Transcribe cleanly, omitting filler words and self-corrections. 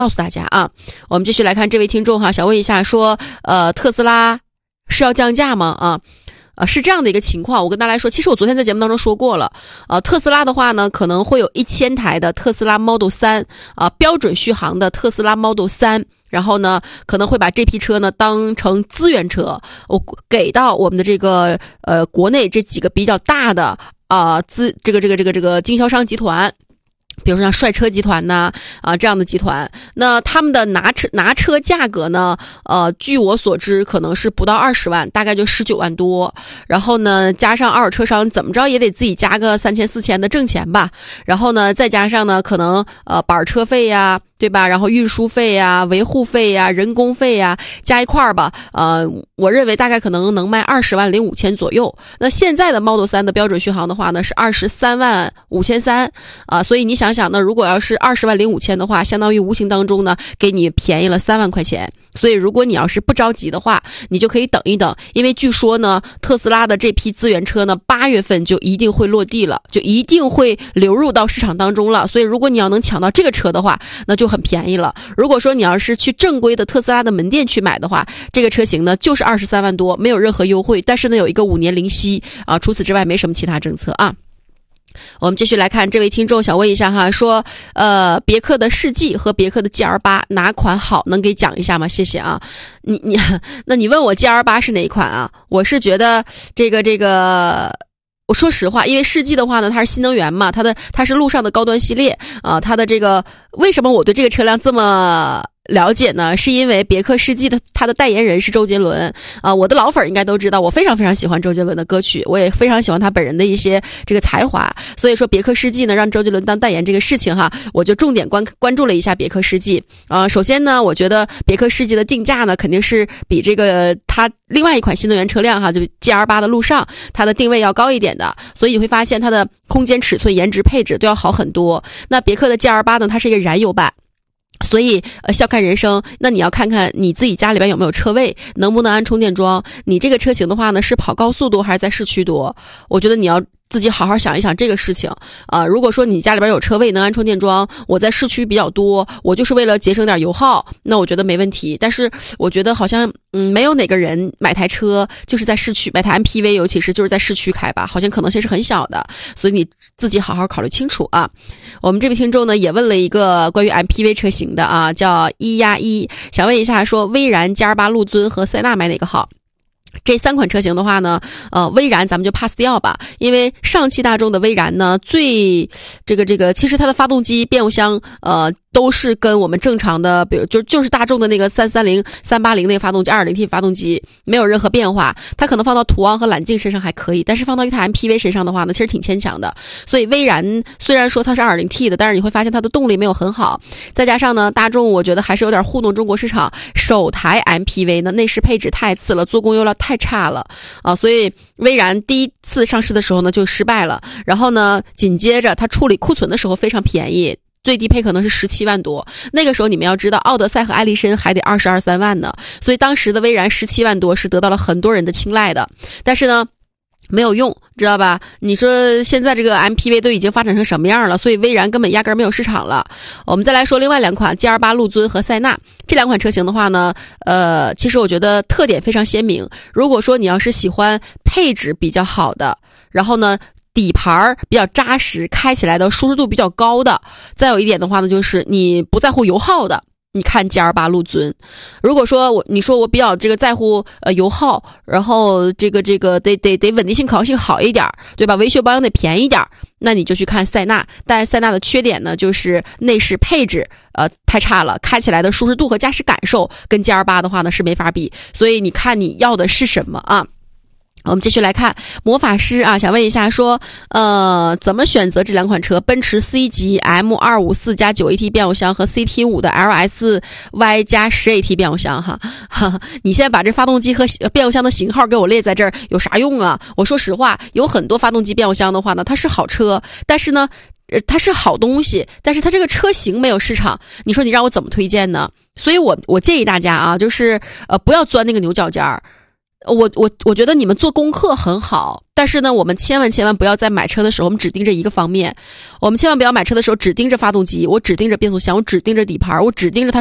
告诉大家啊。我们继续来看这位听众哈，想问一下说，特斯拉是要降价吗？是这样的一个情况，我跟大家说，其实我昨天在节目当中说过了，特斯拉的话呢，可能会有1000台的特斯拉 Model 3，标准续航的特斯拉 Model 3，然后呢，可能会把这批车呢当成资源车，我给到我们的这个国内这几个比较大的这个经销商集团。比如说像帅车集团呐，这样的集团，那他们的拿车价格呢，据我所知可能是不到20万，大概就19万多。然后呢，加上二手车商怎么着也得自己加个3000、4000的挣钱吧。然后呢，再加上呢，可能板车费呀，对吧？然后运输费呀、维护费呀、人工费呀，加一块儿吧，我认为大概可能能卖20万零5千左右。那现在的 Model 3的标准续航的话呢，是23万5300所以你想想呢，如果要是20万零5千的话，相当于无形当中呢给你便宜了3万块钱。所以如果你要是不着急的话，你就可以等一等，因为据说呢，特斯拉的这批资源车呢，8月份就一定会落地了，就一定会流入到市场当中了。所以如果你要能抢到这个车的话，那就很便宜了。如果说你要是去正规的特斯拉的门店去买的话，这个车型呢就是23万多，没有任何优惠，但是呢有一个5年零息除此之外没什么其他政策啊。我们继续来看这位听众想问一下哈，说别克的世纪和别克的 GL8 哪款好，能给讲一下吗？谢谢啊。那你问我 GL8 是哪一款啊？我是觉得这个我说实话，因为世纪的话呢，它是新能源嘛，它是路上的高端系列它的这个为什么我对这个车辆这么了解呢？是因为别克世纪的它的代言人是周杰伦我的老粉应该都知道，我非常非常喜欢周杰伦的歌曲，我也非常喜欢他本人的一些这个才华，所以说别克世纪呢让周杰伦当代言这个事情哈，我就重点关注了一下别克世纪首先呢，我觉得别克世纪的定价呢肯定是比这个它另外一款新能源车辆哈，就 GL8 的路上它的定位要高一点的，所以你会发现它的空间尺寸、颜值、配置都要好很多。那别克的 GL8 呢，它是一个燃油版。所以笑看人生，那你要看看你自己家里边有没有车位，能不能安充电桩，你这个车型的话呢是跑高速多还是在市区多，我觉得你要自己好好想一想这个事情如果说你家里边有车位能安充电桩，我在市区比较多，我就是为了节省点油耗，那我觉得没问题。但是我觉得好像没有哪个人买台车就是在市区，买台 MPV 尤其是就是在市区开吧，好像可能性是很小的，所以你自己好好考虑清楚啊。我们这位听众呢也问了一个关于 MPV 车型的叫1+1，想问一下说威然、GL8、陆尊和塞纳买哪个好？这3款车型的话呢，威然咱们就 pass 掉吧，因为上汽大众的威然呢，最这个其实它的发动机、变速箱都是跟我们正常的，比如就是大众的那个330、380那个发动机 2.0T 发动机没有任何变化，它可能放到途昂和揽境身上还可以，但是放到一台 MPV 身上的话呢，其实挺牵强的。所以威然虽然说它是 2.0T 的，但是你会发现它的动力没有很好，再加上呢，大众我觉得还是有点糊弄中国市场，首台 MPV 呢内饰配置太次了，做工优良太差了所以威然第一次上市的时候呢就失败了，然后呢紧接着它处理库存的时候非常便宜，最低配可能是17万多，那个时候你们要知道奥德赛和艾力绅还得22、23万呢，所以当时的威然17万多是得到了很多人的青睐的，但是呢没有用，知道吧？你说现在这个 MPV 都已经发展成什么样了，所以威然根本压根没有市场了。我们再来说另外2款 GL8 陆尊和塞纳，这2款车型的话呢其实我觉得特点非常鲜明。如果说你要是喜欢配置比较好的，然后呢底盘比较扎实，开起来的舒适度比较高的，再有一点的话呢就是你不在乎油耗的，你看 GL8 陆尊。如果说你说我比较这个在乎油耗，然后这个得稳定性可靠性好一点，对吧？维修保养得便宜点，那你就去看塞纳。但塞纳的缺点呢就是内饰配置太差了，开起来的舒适度和驾驶感受跟 GL8 的话呢是没法比，所以你看你要的是什么啊？我们继续来看魔法师想问一下说怎么选择这2款车，奔驰 C 级 M254 加 9AT 变速箱和 CT5 的 LSY 加 10AT 变速箱哈你现在把这发动机和变速箱的型号给我列在这儿有啥用啊？我说实话，有很多发动机变速箱的话呢它是好车，但是呢它是好东西，但是它这个车型没有市场，你说你让我怎么推荐呢？所以我建议大家就是不要钻那个牛角尖儿。我觉得你们做功课很好，但但是呢，我们千万不要在买车的时候，我们只盯着一个方面。我们千万不要买车的时候只盯着发动机，我只盯着变速箱，我只盯着底盘，我只盯着它